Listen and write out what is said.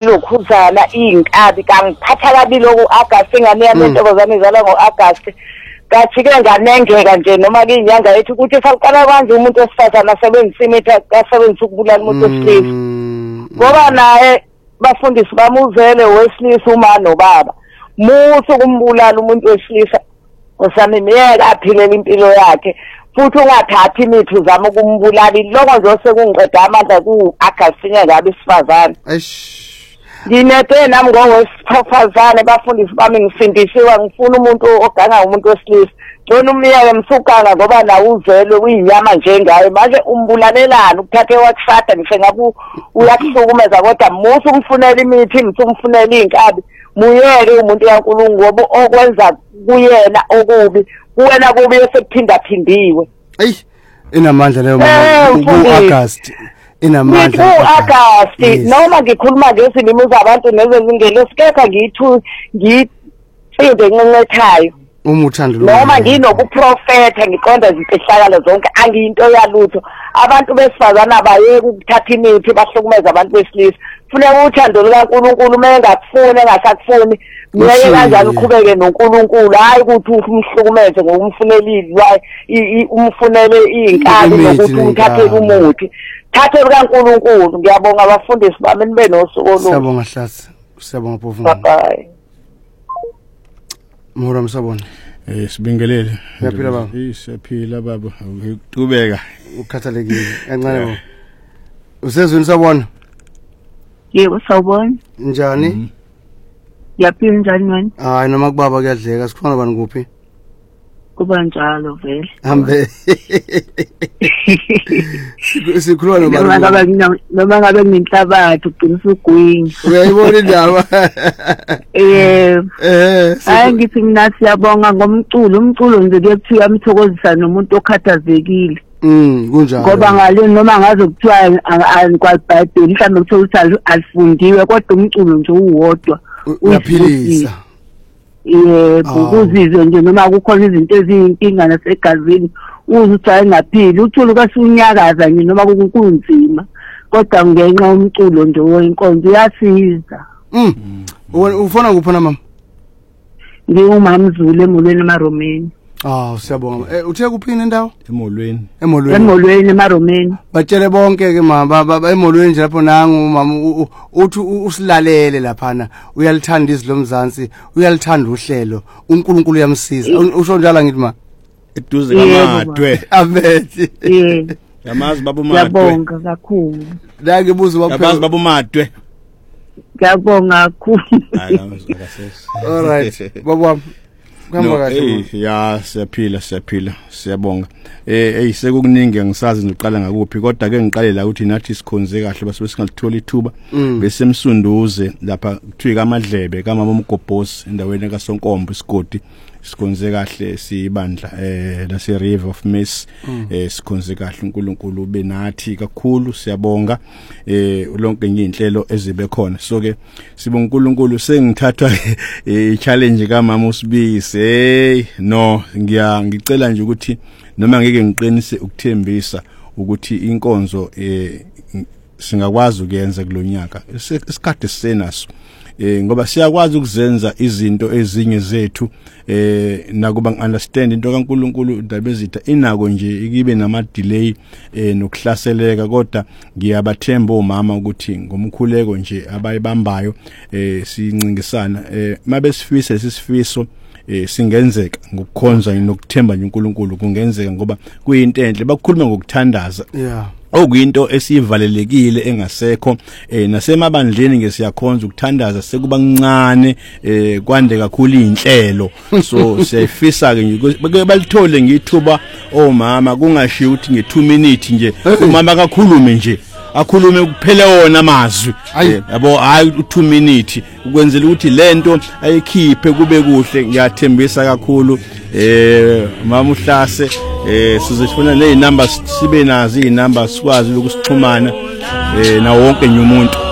lokhuzana inkabi kangiphatha kabili ku-August ingane yami entokozane izalwa ngo-August kathi-ke nganengeka nje noma kuyinyanga yethu ukuthi saqala kanje umuntu wesifazane asebenzisa imithi asebenzisa ukubulala umuntu wesilisa ngoba naye bafundisi bamuzele wesilisa uma nobaba musu kumbulala umuntu wesilisa usami miyeka aphilela impilo yakhe futhi ungathathi imithi uzama ukumbulala lokho nje sekungiqeda amandla ku-August ngabe isifazane nginethe nami ngowesifazane bafundisi bami ngisindisiwe ngifuna umuntu oganga umuntu wesilisa ngona umyeke msukanga ngoba nawe uzelwe uyinyama njengaye manje umbulalelana ukuthathe wakushada ngisho ngabe uyakuhlukumeza kodwa musu umfunela imithi umfunela inkabi muyeke umuntu kaNkulunkulu ngoba okwenza kuyena okubi kuwena kubi esephinda phindiwe inamandla leyo ku-August inamandla ku-August noma ngikhuluma ngezilimi zabantu nezingelo sikepha ngicinde nqenqethayo uma uthando noma nginokuprofetha ngiqonda izinhlakalo zonke angiyinto yalutho abantu besifazana abayeke ukuthatha imithi bahlukumeza abantu besilisa kufuneka uthando lukaNkulunkulu uma engakufuni engasakufuni Miyeke kanjani uqhubeke noNkulunkulu hayi ukuthi umhlukumeze ngokumfunela umfunele izinkalo nokuthi umthathele umuthi thathe kaNkulunkulu ngiyabonga abafundisi bami nibe nosuku oluhle siyabonga Hlasi siyabonga Phofu bye Mura msabona sibingelele yaphila baba siyaphila baba uqhubeka ukhathalekile kancane bo usezweni sabona yebo sawubona njani yaphila njani manje hayi noma kubaba kuyadleka sikhona bani kuphi kuba njalo vele hambe sikhuluma noma ngabe nginhlabathi uqinisa ugwingi uyayibona indaba hayi ngithi mina siyabonga umculo nje kuyekuthiwa amthokozisa nomuntu okhathazekile kunjalo ngoba ngale noma ngaze kuthiwa kwaBhayibheli mhlawumbe kuthiwa ukuthi alifundiwe kodwa umculo nje uwodwa uyaphilisa ukuzizwe nje noma kukhona izinto eziyinkinga nasegazini uzuthi ayingaphili uthula kasunyakaza nje noma kunzima kodwa ngenxa umculo nje wenkonzo uyasiza ufona kuphi na mama ngiyumama Zulu emolweni eMaromeni siyabonga uthe kuphini indawo emolweni eMaromeni batshele bonke ke mama emolweni nje lapho nangu mama uthi usilalele laphana uyalithanda izwi lomzansi uyalithanda uhlelo uNkulunkulu uyamsiza usho njalo ngithi ma eduze kaMadwe abethi yamazi baba uMadwe yabonga kakhulu la ngibuza yamazi baba uMadwe ngiyabonga kakhulu all right baba wami ya siyaphila siyabonga sekukuningi ngisazi ngiqala ngakuphi kodwa ke ngiqale la ukuthi nathi sikhonze kahle base singathola ithuba bese emsunduze lapha kuthiwa kaMadlebe kaMama uMgobhosi endaweni kaSonkombo isigodi sikhonze kahle sibandla lase River of Mercy sikhonze kahle uNkulunkulu ube nathi kakhulu siyabonga lonke inhlelo ezibe khona so ke sibonga uNkulunkulu sengithathwa i-challenge kaMama uSibise no ngicela nje ukuthi noma ngeke ngiqinise ukuthembisa ukuthi inkonzo singakwazi ukuyenza kulonyaka isikhathi senaso ngoba siyakwazi ukuzenza izinto ezinye zethu nakuba ngiunderstand into kaNkulunkulu indaba ezitha inako nje ikibe nama delay nokuhlaseleka kodwa ngiyabathemba omama ukuthi ngomkhuleko nje abayibambayo sincingisana mabesifisa sisifiso singenzeka ngokukhonza nokuthemba nje uNkulunkulu kungenzeka ngoba kuyinto enhle bakukhuluma ngokuthandaza okuyinto esivalelekile engasekho nasemabandleni ngesiyakhonza ukuthandaza sekuba kancane kwande kakhulu inhlelo so siyayifisa ke nje balithole ngithuba omama kungashi ukuthi nge2 minutes nje umama akakhulume nje akhulume kuphela wona amazwi yabo hayi 2 minutes ukwenzela ukuthi lento ayikhiphe kube kuhle ngiyathembisa kakhulu mama uhlase sizifuna le numbers sibe nazi inamba sikwazi ukusixhumana na wonke nje umuntu